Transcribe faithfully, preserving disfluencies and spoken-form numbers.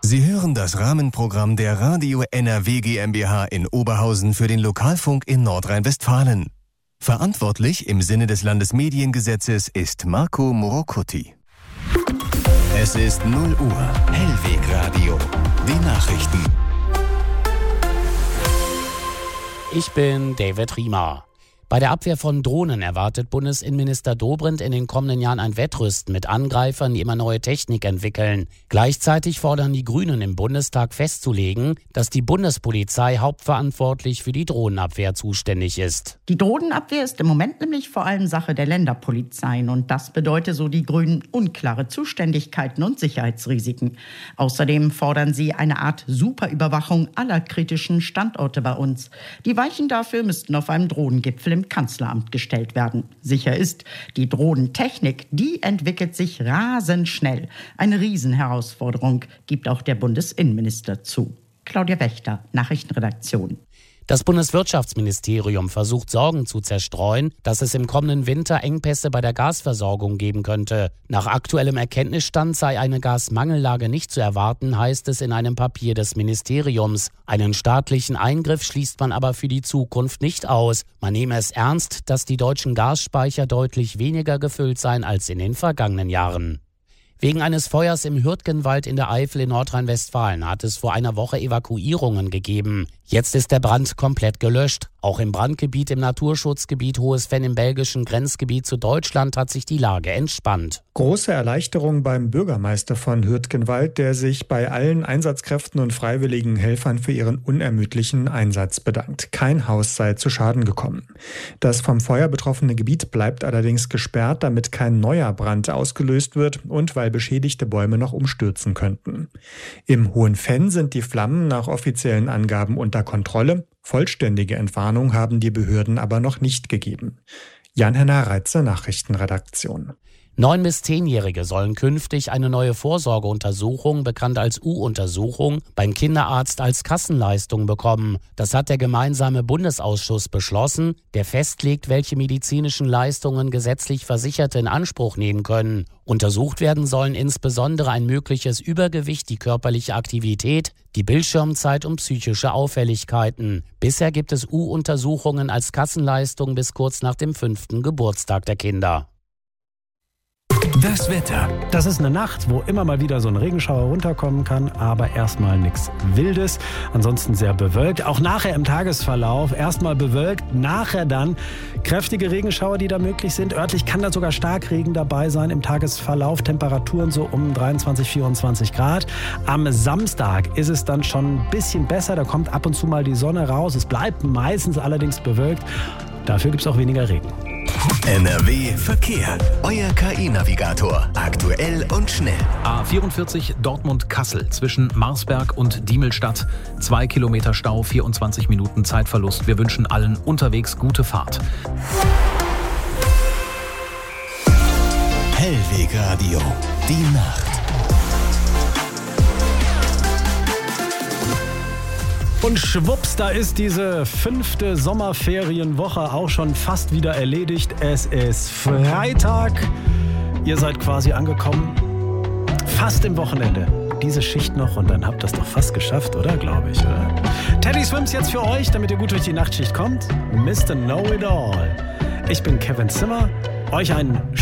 Sie hören das Rahmenprogramm der Radio N R W GmbH in Oberhausen für den Lokalfunk in Nordrhein-Westfalen. Verantwortlich im Sinne des Landesmediengesetzes ist Marco Morocuti. Es ist null Uhr. Hellwegradio. Die Nachrichten. Ich bin David Riemer. Bei der Abwehr von Drohnen erwartet Bundesinnenminister Dobrindt in den kommenden Jahren ein Wettrüsten mit Angreifern, die immer neue Technik entwickeln. Gleichzeitig fordern die Grünen im Bundestag festzulegen, dass die Bundespolizei hauptverantwortlich für die Drohnenabwehr zuständig ist. Die Drohnenabwehr ist im Moment nämlich vor allem Sache der Länderpolizeien und das bedeutet, so die Grünen, unklare Zuständigkeiten und Sicherheitsrisiken. Außerdem fordern sie eine Art Superüberwachung aller kritischen Standorte bei uns. Die Weichen dafür müssten auf einem Drohnengipfel im Kanzleramt gestellt werden. Sicher ist, die Drohnentechnik, die entwickelt sich rasend schnell. Eine Riesenherausforderung, gibt auch der Bundesinnenminister zu. Claudia Wächter, Nachrichtenredaktion. Das Bundeswirtschaftsministerium versucht Sorgen zu zerstreuen, dass es im kommenden Winter Engpässe bei der Gasversorgung geben könnte. Nach aktuellem Erkenntnisstand sei eine Gasmangellage nicht zu erwarten, heißt es in einem Papier des Ministeriums. Einen staatlichen Eingriff schließt man aber für die Zukunft nicht aus. Man nehme es ernst, dass die deutschen Gasspeicher deutlich weniger gefüllt seien als in den vergangenen Jahren. Wegen eines Feuers im Hürtgenwald in der Eifel in Nordrhein-Westfalen hat es vor einer Woche Evakuierungen gegeben. Jetzt ist der Brand komplett gelöscht. Auch im Brandgebiet im Naturschutzgebiet Hohes Venn im belgischen Grenzgebiet zu Deutschland hat sich die Lage entspannt. Große Erleichterung beim Bürgermeister von Hürtgenwald, der sich bei allen Einsatzkräften und freiwilligen Helfern für ihren unermüdlichen Einsatz bedankt. Kein Haus sei zu Schaden gekommen. Das vom Feuer betroffene Gebiet bleibt allerdings gesperrt, damit kein neuer Brand ausgelöst wird und weil beschädigte Bäume noch umstürzen könnten. Im Hohen Venn sind die Flammen nach offiziellen Angaben unter Kontrolle. Vollständige Entwarnung haben die Behörden aber noch nicht gegeben. Jan-Henner Reitze, Nachrichtenredaktion. Neun- bis zehnjährige sollen künftig eine neue Vorsorgeuntersuchung, bekannt als U-Untersuchung, beim Kinderarzt als Kassenleistung bekommen. Das hat der gemeinsame Bundesausschuss beschlossen, der festlegt, welche medizinischen Leistungen gesetzlich Versicherte in Anspruch nehmen können. Untersucht werden sollen insbesondere ein mögliches Übergewicht, die körperliche Aktivität, die Bildschirmzeit und psychische Auffälligkeiten. Bisher gibt es U-Untersuchungen als Kassenleistung bis kurz nach dem fünften Geburtstag der Kinder. Das Wetter. Das ist eine Nacht, wo immer mal wieder so ein Regenschauer runterkommen kann, aber erstmal nichts Wildes. Ansonsten sehr bewölkt. Auch nachher im Tagesverlauf erstmal bewölkt, nachher dann kräftige Regenschauer, die da möglich sind. Örtlich kann da sogar Starkregen dabei sein im Tagesverlauf. Temperaturen so um dreiundzwanzig, vierundzwanzig Grad. Am Samstag ist es dann schon ein bisschen besser. Da kommt ab und zu mal die Sonne raus. Es bleibt meistens allerdings bewölkt. Dafür gibt es auch weniger Regen. N R W Verkehr. Euer K I-Navigator. Aktuell und schnell. A vierundvierzig Dortmund-Kassel zwischen Marsberg und Diemelstadt. Zwei Kilometer Stau, vierundzwanzig Minuten Zeitverlust. Wir wünschen allen unterwegs gute Fahrt. Hellwegradio. Die Nacht. Und schwupps, da ist diese fünfte Sommerferienwoche auch schon fast wieder erledigt. Es ist Freitag. Ihr seid quasi angekommen. Fast im Wochenende. Diese Schicht noch und dann habt ihr das doch fast geschafft, oder? Glaube ich, oder? Teddy Swims jetzt für euch, damit ihr gut durch die Nachtschicht kommt. Mister Know-It-All. Ich bin Kevin Zimmer. Euch einen